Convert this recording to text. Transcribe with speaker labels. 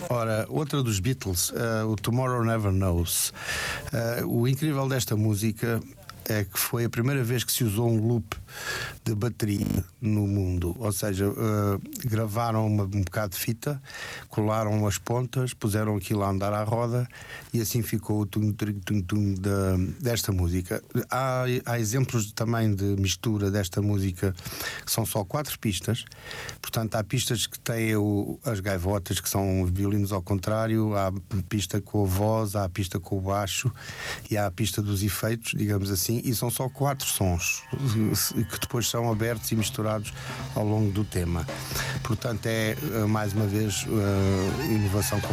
Speaker 1: Ora, outra dos Beatles, o Tomorrow Never Knows. O incrível desta música é que foi a primeira vez que se usou um loop de bateria no mundo, ou seja, gravaram um bocado de fita, colaram as pontas, puseram aquilo a andar à roda e assim ficou o tum-tum-tum desta música. Há exemplos também de mistura desta música que são só 4 pistas, portanto há pistas que têm as gaivotas, que são violinos ao contrário, há pista com a voz, há a pista com o baixo e há a pista dos efeitos, digamos assim, e são só 4 sons que depois são abertos e misturados ao longo do tema. Portanto, é mais uma vez inovação